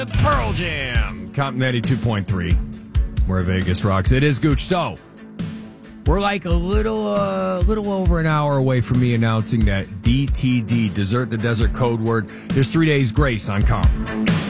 Pearl Jam. Comp 92.3, where Vegas rocks. It is Gooch. So, we're like a little over an hour away from me announcing that DTD, Desert the Desert Code Word, there's 3 days grace on Comp.